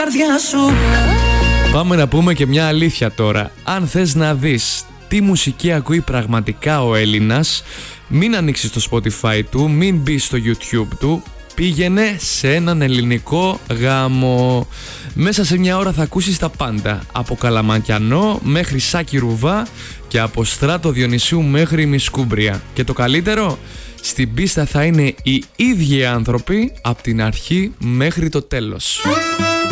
καρδιά σου. Πάμε να πούμε και μια αλήθεια τώρα. Αν θες να δεις τι μουσική ακούει πραγματικά ο Έλληνας, μην ανοίξεις το Spotify του, μην μπεις στο YouTube του, πήγαινε σε έναν ελληνικό γάμο. Μέσα σε μια ώρα θα ακούσεις τα πάντα, από Καλαμακιανό μέχρι Σάκη Ρουβά και από Στράτο Διονυσίου μέχρι Μισκούμπρια. Και το καλύτερο, στην πίστα θα είναι οι ίδιοι άνθρωποι από την αρχή μέχρι το τέλος.